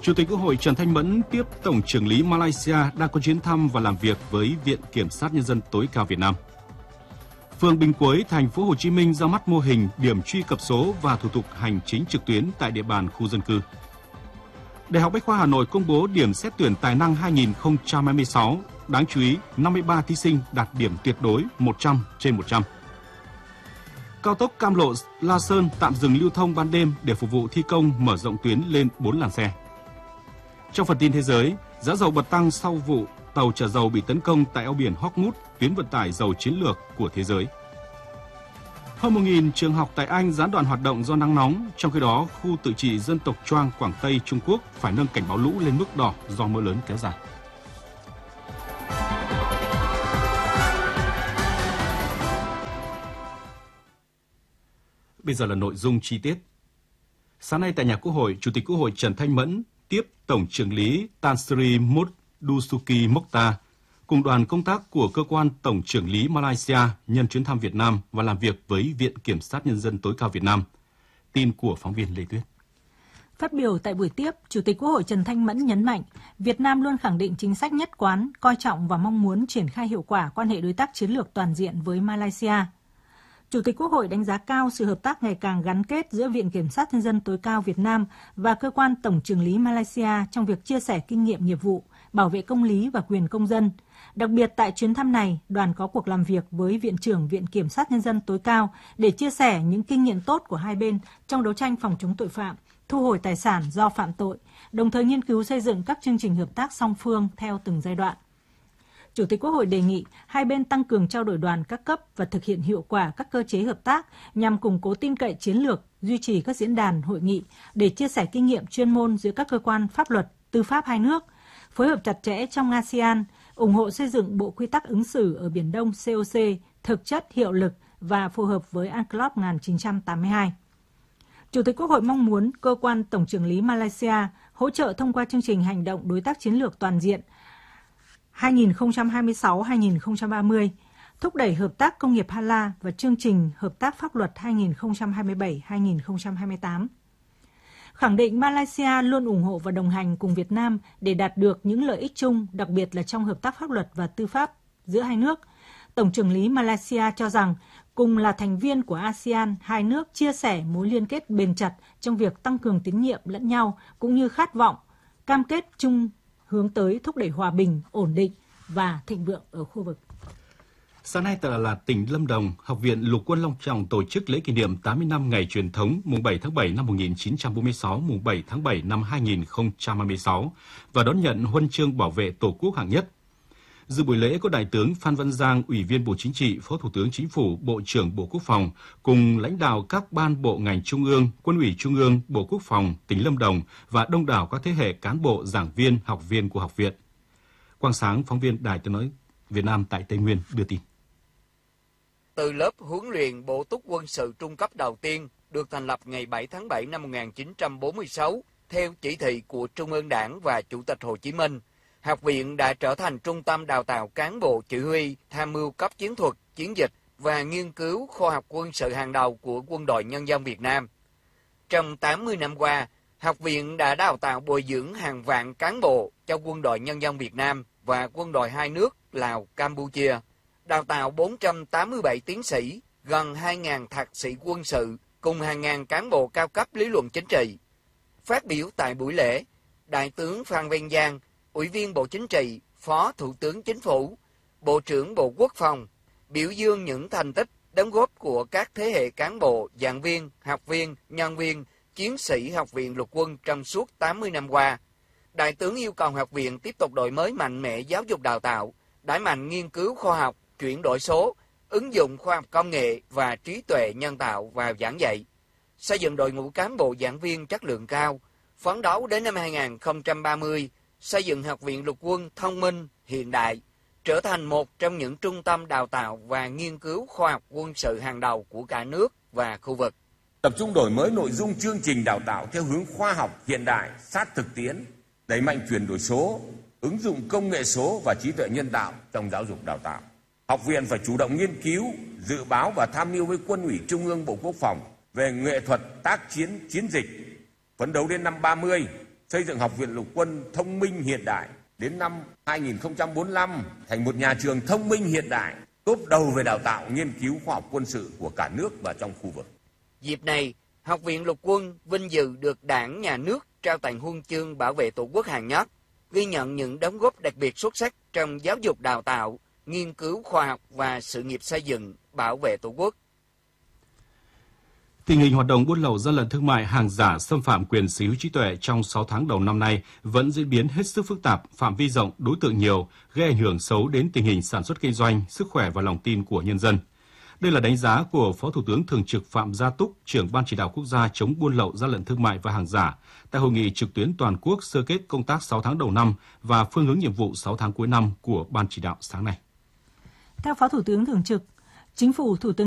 Chủ tịch Quốc hội Trần Thanh Mẫn tiếp Tổng chưởng lý Malaysia đang có chuyến thăm và làm việc với Viện Kiểm sát Nhân dân tối cao Việt Nam. Phường Bình Quế, thành phố Hồ Chí Minh ra mắt mô hình điểm truy cập số và thủ tục hành chính trực tuyến tại địa bàn khu dân cư. Đại học Bách khoa Hà Nội công bố điểm xét tuyển tài năng 2026. Đáng chú ý, 53 thí sinh đạt điểm tuyệt đối 100 trên 100. Cao tốc Cam Lộ - La Sơn tạm dừng lưu thông ban đêm để phục vụ thi công mở rộng tuyến lên 4 làn xe. Trong phần tin thế giới, giá dầu bật tăng sau vụ tàu chở dầu bị tấn công tại eo biển Hormuz, tuyến vận tải dầu chiến lược của thế giới. Hơn 1.000 trường học tại Anh gián đoạn hoạt động do nắng nóng, trong khi đó khu tự trị dân tộc Choang, Quảng Tây, Trung Quốc phải nâng cảnh báo lũ lên mức đỏ do mưa lớn kéo dài. Bây giờ là nội dung chi tiết. Sáng nay tại nhà Quốc hội, Chủ tịch Quốc hội Trần Thanh Mẫn tiếp Tổng chưởng lý Tan Sri Mut Dusuki Mokhtar cùng đoàn công tác của cơ quan Tổng chưởng lý Malaysia nhân chuyến thăm Việt Nam và làm việc với Viện Kiểm sát Nhân dân tối cao Việt Nam. Tin của phóng viên Lê Tuyết. Phát biểu tại buổi tiếp, Chủ tịch Quốc hội Trần Thanh Mẫn nhấn mạnh, Việt Nam luôn khẳng định chính sách nhất quán, coi trọng và mong muốn triển khai hiệu quả quan hệ đối tác chiến lược toàn diện với Malaysia. Chủ tịch Quốc hội đánh giá cao sự hợp tác ngày càng gắn kết giữa Viện Kiểm sát Nhân dân tối cao Việt Nam và cơ quan Tổng chưởng lý Malaysia trong việc chia sẻ kinh nghiệm nghiệp vụ, bảo vệ công lý và quyền công dân. Đặc biệt tại chuyến thăm này, đoàn có cuộc làm việc với Viện trưởng Viện Kiểm sát Nhân dân tối cao để chia sẻ những kinh nghiệm tốt của hai bên trong đấu tranh phòng chống tội phạm, thu hồi tài sản do phạm tội, đồng thời nghiên cứu xây dựng các chương trình hợp tác song phương theo từng giai đoạn. Chủ tịch Quốc hội đề nghị hai bên tăng cường trao đổi đoàn các cấp và thực hiện hiệu quả các cơ chế hợp tác nhằm củng cố tin cậy chiến lược, duy trì các diễn đàn, hội nghị để chia sẻ kinh nghiệm chuyên môn giữa các cơ quan pháp luật, tư pháp hai nước, phối hợp chặt chẽ trong ASEAN, ủng hộ xây dựng bộ quy tắc ứng xử ở Biển Đông COC thực chất, hiệu lực và phù hợp với UNCLOS 1982. Chủ tịch Quốc hội mong muốn cơ quan Tổng chưởng lý Malaysia hỗ trợ thông qua chương trình hành động đối tác chiến lược toàn diện 2026-2030, thúc đẩy hợp tác công nghiệp Hala và chương trình hợp tác pháp luật 2027-2028. Khẳng định Malaysia luôn ủng hộ và đồng hành cùng Việt Nam để đạt được những lợi ích chung, đặc biệt là trong hợp tác pháp luật và tư pháp giữa hai nước. Tổng chưởng lý Malaysia cho rằng, cùng là thành viên của ASEAN, hai nước chia sẻ mối liên kết bền chặt trong việc tăng cường tín nhiệm lẫn nhau, cũng như khát vọng, cam kết chung hướng tới thúc đẩy hòa bình, ổn định và thịnh vượng ở khu vực. Sáng nay tại Đà Lạt, tỉnh Lâm Đồng, Học viện Lục quân Long Trọng tổ chức lễ kỷ niệm 80 năm ngày truyền thống mùng 7 tháng 7 năm 1946, mùng 7 tháng 7 năm 2026 và đón nhận huân chương bảo vệ Tổ quốc hạng nhất. Dự buổi lễ có Đại tướng Phan Văn Giang, Ủy viên Bộ Chính trị, Phó Thủ tướng Chính phủ, Bộ trưởng Bộ Quốc phòng, cùng lãnh đạo các ban bộ ngành Trung ương, Quân ủy Trung ương, Bộ Quốc phòng, tỉnh Lâm Đồng và đông đảo các thế hệ cán bộ, giảng viên, học viên của học viện. Quang Sáng, phóng viên Đài Tiếng nói Việt Nam tại Tây Nguyên đưa tin. Từ lớp huấn luyện bổ túc quân sự trung cấp đầu tiên được thành lập ngày 7 tháng 7 năm 1946 theo chỉ thị của Trung ương Đảng và Chủ tịch Hồ Chí Minh, học viện đã trở thành trung tâm đào tạo cán bộ chỉ huy, tham mưu cấp chiến thuật, chiến dịch và nghiên cứu khoa học quân sự hàng đầu của Quân đội Nhân dân Việt Nam. Trong 80 năm qua, học viện đã đào tạo bồi dưỡng hàng vạn cán bộ cho Quân đội Nhân dân Việt Nam và quân đội hai nước Lào, Campuchia, đào tạo 487 tiến sĩ, gần 2.000 thạc sĩ quân sự cùng hàng ngàn cán bộ cao cấp lý luận chính trị. Phát biểu tại buổi lễ, Đại tướng Phan Văn Giang, Ủy viên Bộ Chính trị, Phó Thủ tướng Chính phủ, Bộ trưởng Bộ Quốc phòng, biểu dương những thành tích, đóng góp của các thế hệ cán bộ, giảng viên, học viên, nhân viên, chiến sĩ Học viện Lục quân trong suốt 80 năm qua. Đại tướng yêu cầu học viện tiếp tục đổi mới mạnh mẽ giáo dục đào tạo, đẩy mạnh nghiên cứu khoa học, chuyển đổi số, ứng dụng khoa học công nghệ và trí tuệ nhân tạo vào giảng dạy, xây dựng đội ngũ cán bộ giảng viên chất lượng cao, phấn đấu đến năm 2030, xây dựng Học viện Lục quân thông minh, hiện đại, trở thành một trong những trung tâm đào tạo và nghiên cứu khoa học quân sự hàng đầu của cả nước và khu vực. Tập trung đổi mới nội dung chương trình đào tạo theo hướng khoa học hiện đại, sát thực tiễn, đẩy mạnh chuyển đổi số, ứng dụng công nghệ số và trí tuệ nhân tạo trong giáo dục đào tạo. Học viện phải chủ động nghiên cứu, dự báo và tham mưu với Quân ủy Trung ương, Bộ Quốc phòng về nghệ thuật tác chiến, chiến dịch, phấn đấu đến năm 30 xây dựng Học viện Lục quân thông minh hiện đại đến năm 2045 thành một nhà trường thông minh hiện đại, top đầu về đào tạo nghiên cứu khoa học quân sự của cả nước và trong khu vực. Dịp này, Học viện Lục quân vinh dự được Đảng, Nhà nước trao tặng huân chương bảo vệ Tổ quốc hạng nhất, ghi nhận những đóng góp đặc biệt xuất sắc trong giáo dục đào tạo, nghiên cứu khoa học và sự nghiệp xây dựng, bảo vệ Tổ quốc. Tình hình hoạt động buôn lậu, gian lận thương mại, hàng giả, xâm phạm quyền sở hữu trí tuệ trong 6 tháng đầu năm nay vẫn diễn biến hết sức phức tạp, phạm vi rộng, đối tượng nhiều, gây ảnh hưởng xấu đến tình hình sản xuất kinh doanh, sức khỏe và lòng tin của nhân dân. Đây là đánh giá của Phó Thủ tướng Thường trực Phạm Gia Túc, trưởng Ban Chỉ đạo Quốc gia chống buôn lậu, gian lận thương mại và hàng giả, tại hội nghị trực tuyến toàn quốc sơ kết công tác 6 tháng đầu năm và phương hướng nhiệm vụ 6 tháng cuối năm của Ban Chỉ đạo sáng nay. Theo Phó Thủ tướng Thường trực, Chính phủ Thủ tướng